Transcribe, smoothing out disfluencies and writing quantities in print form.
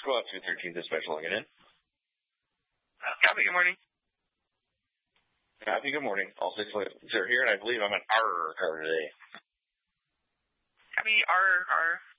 Squad 213 dispatch logging in. Copy, good morning. Copy, good morning. All 6 are here, and I believe I'm an R car today. Copy, R.